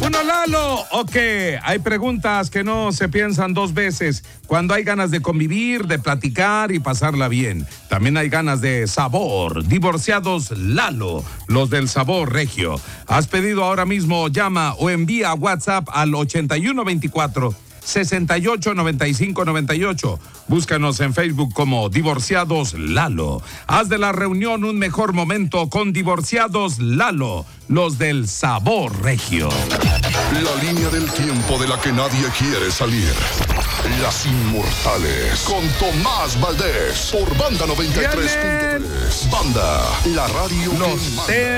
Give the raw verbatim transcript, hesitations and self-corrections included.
Uno, Lalo. Ok, hay preguntas que no se piensan dos veces. Cuando hay ganas de convivir, de platicar y pasarla bien. También hay ganas de sabor. Divorciados Lalo, los del sabor regio. Has pedido ahora mismo, llama o envía WhatsApp al ochenta y uno veinticuatro, sesenta y ocho, noventa y cinco, noventa y ocho. Búscanos en Facebook como Divorciados Lalo. Haz de la reunión un mejor momento con Divorciados Lalo, los del sabor regio. La línea del tiempo de la que nadie quiere salir. Las Inmortales con Tomás Valdés por Banda noventa y tres punto tres. Banda, la radio Los que manda.